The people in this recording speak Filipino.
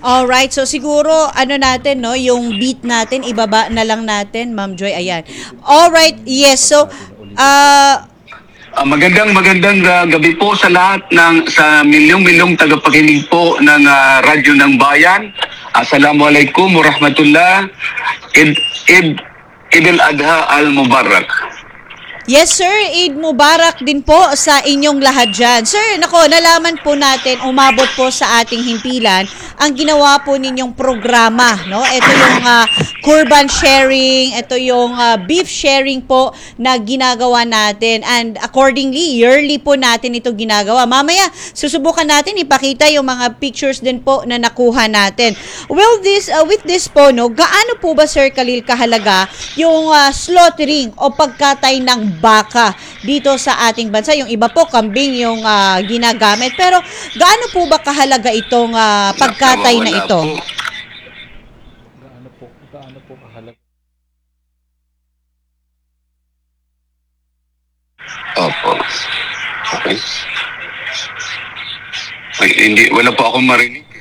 Alright, so siguro ano natin no, yung beat natin ibaba na lang natin, Ma'am Joy. Ayan. Alright, yes. So Magandang gabi po sa lahat ng sa milyong-milyong tagapakinig po ng Radyo ng Bayan. Assalamualaikum warahmatullah. Id, Id, Eid al-Adha al-Mubarak. yes, sir. Eid Mubarak din po sa inyong lahat dyan. Sir, nako, nalaman po natin, umabot po sa ating himpilan, ang ginawa po ninyong programa, no? Ito yung kurban sharing, ito yung beef sharing po na ginagawa natin. And accordingly, yearly po natin ito ginagawa. Mamaya, susubukan natin ipakita yung mga pictures din po na nakuha natin. Well, with this po, no, gaano po ba, Sir Khalil, kahalaga yung slaughtering o pagkatay ng baka dito sa ating bansa? Yung iba po, kambing yung ginagamit. Pero gaano po ba kahalaga itong pagkatay na ito? Gaano po kahalaga? Opo. Okay. Ay, hindi, wala po akong marinig.